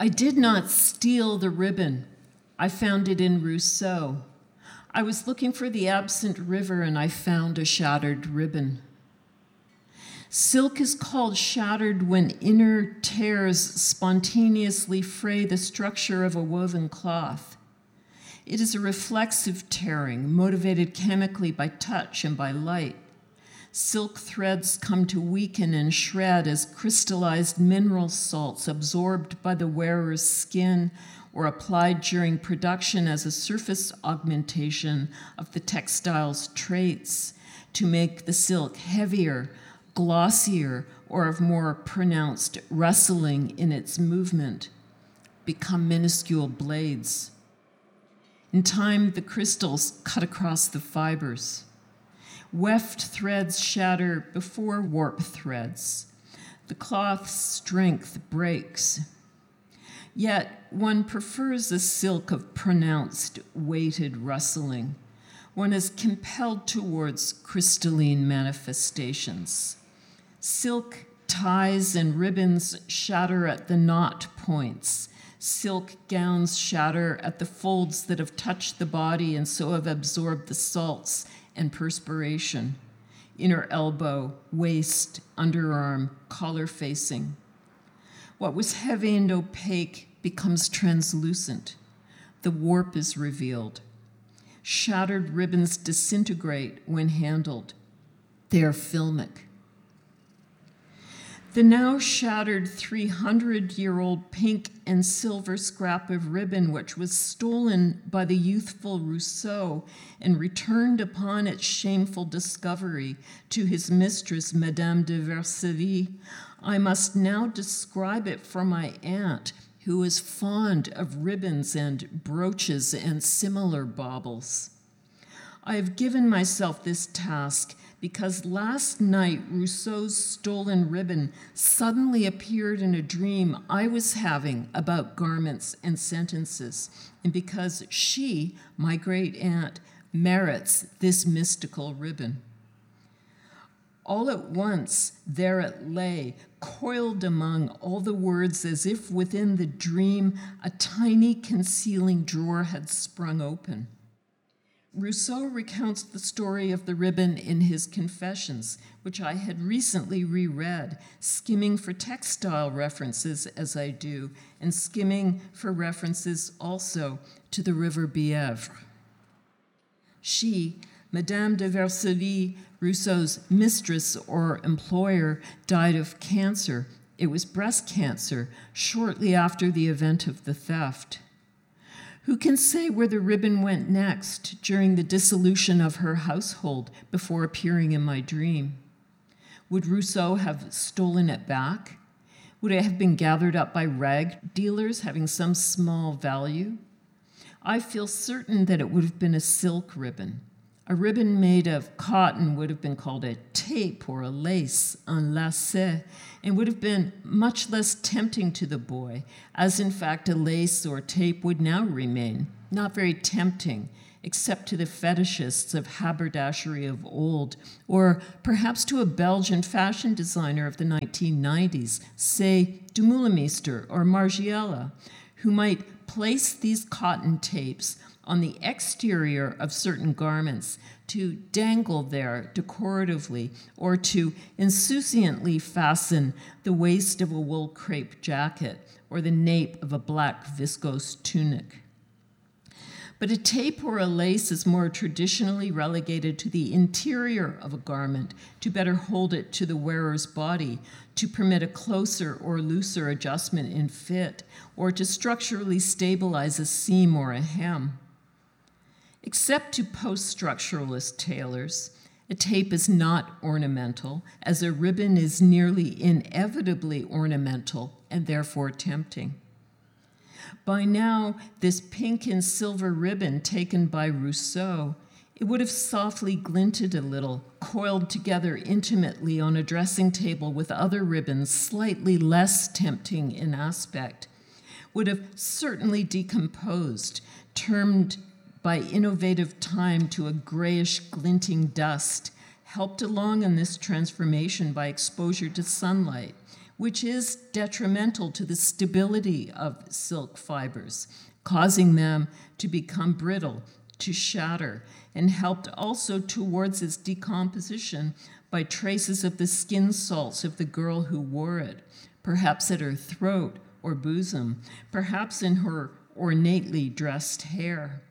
I did not steal the ribbon. I found it in Rousseau. I was looking for the absent river and I found a shattered ribbon. Silk is called shattered when inner tears spontaneously fray the structure of a woven cloth. It is a reflexive tearing, motivated chemically by touch and by light. Silk threads come to weaken and shred as crystallized mineral salts absorbed by the wearer's skin or applied during production as a surface augmentation of the textile's traits to make the silk heavier, glossier, or of more pronounced rustling in its movement, become minuscule blades. In time, the crystals cut across the fibers. Weft threads shatter before warp threads. The cloth's strength breaks. Yet one prefers a silk of pronounced, weighted rustling. One is compelled towards crystalline manifestations. Silk ties and ribbons shatter at the knot points. Silk gowns shatter at the folds that have touched the body and so have absorbed the salts and perspiration. Inner elbow, waist, underarm, collar facing. What was heavy and opaque becomes translucent. The warp is revealed. Shattered ribbons disintegrate when handled. They are filmic. The now shattered 300-year-old pink and silver scrap of ribbon, which was stolen by the youthful Rousseau and returned upon its shameful discovery to his mistress, Madame de Versailles, I must now describe it for my aunt, who is fond of ribbons and brooches and similar baubles. I have given myself this task because last night Rousseau's stolen ribbon suddenly appeared in a dream I was having about garments and sentences, and because she, my great aunt, merits this mystical ribbon. All at once, there it lay, coiled among all the words as if within the dream a tiny concealing drawer had sprung open. Rousseau recounts the story of the ribbon in his Confessions, which I had recently reread, skimming for textile references as I do, and skimming for references also to the river Bièvre. She, Madame de Versailles, Rousseau's mistress or employer, died of cancer. It was breast cancer, shortly after the event of the theft. Who can say where the ribbon went next during the dissolution of her household before appearing in my dream? Would Rousseau have stolen it back? Would it have been gathered up by rag dealers having some small value? I feel certain that it would have been a silk ribbon. A ribbon made of cotton would have been called a tape or a lace, un lacet, and would have been much less tempting to the boy, as in fact a lace or tape would now remain, not very tempting, except to the fetishists of haberdashery of old, or perhaps to a Belgian fashion designer of the 1990s, say Dumoulemeister or Margiela, who might place these cotton tapes on the exterior of certain garments to dangle there decoratively or to insouciantly fasten the waist of a wool crepe jacket or the nape of a black viscose tunic. But a tape or a lace is more traditionally relegated to the interior of a garment to better hold it to the wearer's body, to permit a closer or looser adjustment in fit, or to structurally stabilize a seam or a hem. Except to post-structuralist tailors, a tape is not ornamental, as a ribbon is nearly inevitably ornamental and therefore tempting. By now, this pink and silver ribbon taken by Rousseau, it would have softly glinted a little, coiled together intimately on a dressing table with other ribbons slightly less tempting in aspect, would have certainly decomposed, turned by innovative time to a grayish glinting dust, helped along in this transformation by exposure to sunlight, which is detrimental to the stability of silk fibers, causing them to become brittle, to shatter, and helped also towards its decomposition by traces of the skin salts of the girl who wore it, perhaps at her throat or bosom, perhaps in her ornately dressed hair.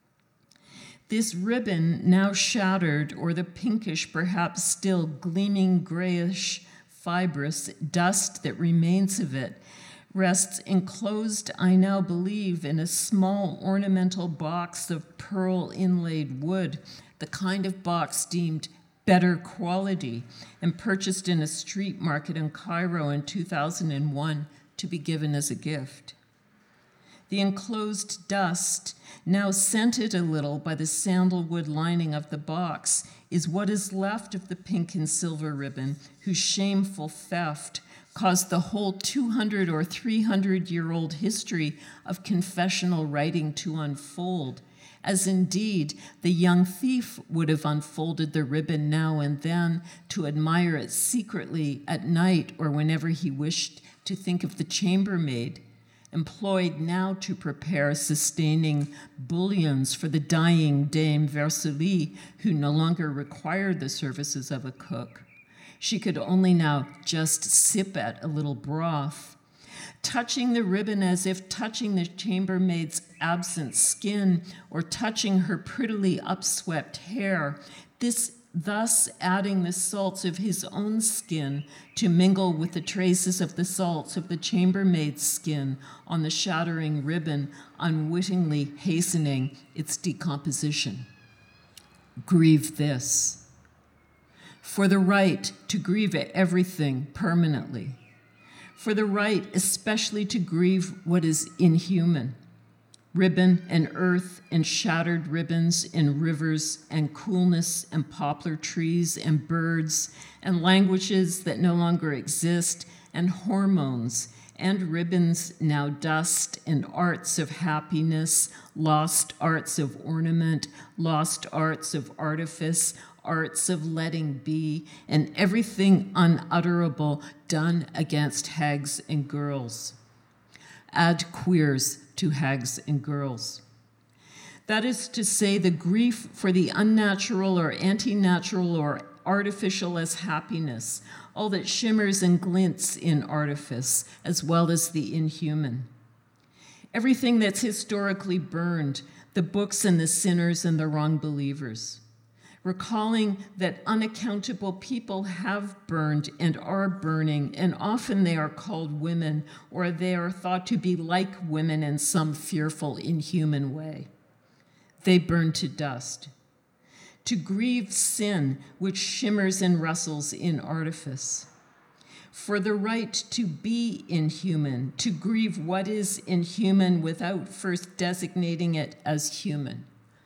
This ribbon, now shattered, or the pinkish, perhaps still gleaming grayish fibrous dust that remains of it, rests enclosed, I now believe, in a small ornamental box of pearl inlaid wood, the kind of box deemed better quality and purchased in a street market in Cairo in 2001 to be given as a gift. The enclosed dust, now scented a little by the sandalwood lining of the box, is what is left of the pink and silver ribbon, whose shameful theft caused the whole 200 or 300-year-old history of confessional writing to unfold, as indeed the young thief would have unfolded the ribbon now and then to admire it secretly at night or whenever he wished to think of the chambermaid, employed now to prepare sustaining bouillons for the dying Dame Versailles, who no longer required the services of a cook. She could only now just sip at a little broth. Touching the ribbon as if touching the chambermaid's absent skin or touching her prettily upswept hair, this thus adding the salts of his own skin to mingle with the traces of the salts of the chambermaid's skin on the shattering ribbon, unwittingly hastening its decomposition. Grieve this. For the right to grieve everything permanently. For the right especially to grieve what is inhuman. Ribbon and earth and shattered ribbons and rivers and coolness and poplar trees and birds and languages that no longer exist and hormones and ribbons now dust and arts of happiness, lost arts of ornament, lost arts of artifice, arts of letting be, and everything unutterable done against hags and girls. Add queers to hags and girls. That is to say, the grief for the unnatural or anti-natural or artificial as happiness, all that shimmers and glints in artifice, as well as the inhuman. Everything that's historically burned, the books and the sinners and the wrong believers. Recalling that unaccountable people have burned and are burning, and often they are called women, or they are thought to be like women in some fearful, inhuman way. They burn to dust. To grieve sin, which shimmers and rustles in artifice. For the right to be inhuman, to grieve what is inhuman without first designating it as human.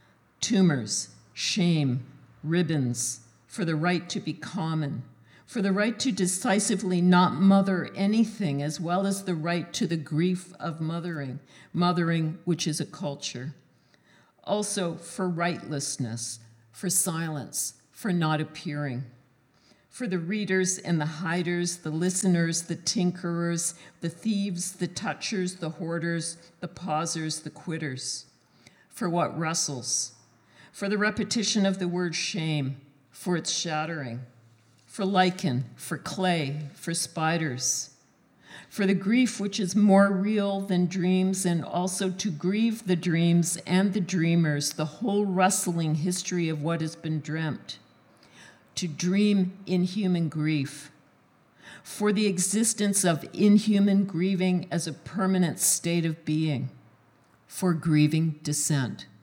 Tumors, shame, ribbons, for the right to be common, for the right to decisively not mother anything, as well as the right to the grief of mothering, which is a culture. Also for rightlessness, for silence, for not appearing. For the readers and the hiders, the listeners, the tinkerers, the thieves, the touchers, the hoarders, the pausers, the quitters. For what rustles. For the repetition of the word shame, for its shattering, for lichen, for clay, for spiders, for the grief which is more real than dreams, and also to grieve the dreams and the dreamers, the whole rustling history of what has been dreamt, to dream inhuman grief, for the existence of inhuman grieving as a permanent state of being, for grieving dissent.